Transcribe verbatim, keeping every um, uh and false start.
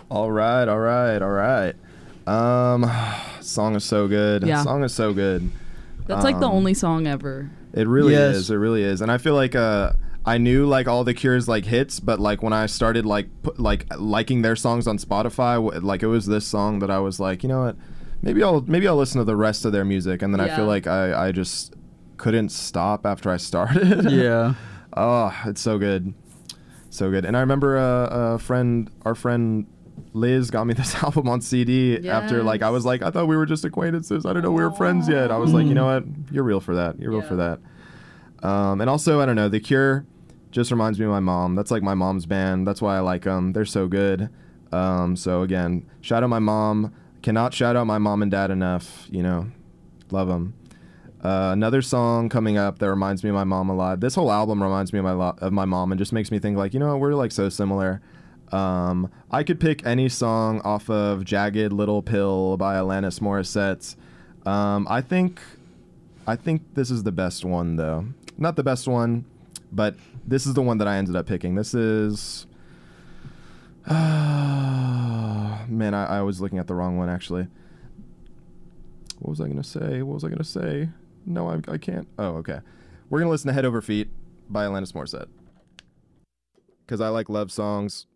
All right, all right, all right. Um, song is so good. Yeah. Song is so good. That's like the Um, only song ever. It really Yes. is. It really is. And I feel like uh, I knew like all the Cure's like hits, but like when I started like put, like liking their songs on Spotify, w- like it was this song that I was like, you know what? Maybe I'll maybe I'll listen to the rest of their music. And then I Yeah. feel like I I just couldn't stop after I started. Yeah. Oh, it's so good. So good. And I remember uh, a friend, our friend Liz got me this album on C D after like I was like, I thought we were just acquaintances. I didn't know we were friends yet. I was like, you know what? You're real for that. You're real Yeah. for that. Um, and also, I don't know, The Cure just reminds me of my mom. That's like my mom's band. That's why I like them. They're so good. Um, so again, shout out my mom. Cannot shout out my mom and dad enough. You know, love them. Uh, another song coming up that reminds me of my mom a lot. This whole album reminds me of my lo- of my mom and just makes me think like, you know, we're like so similar. Um, I could pick any song off of Jagged Little Pill by Alanis Morissette. Um, I think, I think this is the best one though. Not the best one, but this is the one that I ended up picking. This is, uh, man, I, I was looking at the wrong one actually. What was I gonna say? What was I gonna say? No, I, I can't. Oh, okay. We're gonna listen to Head Over Feet by Alanis Morissette because I like love songs.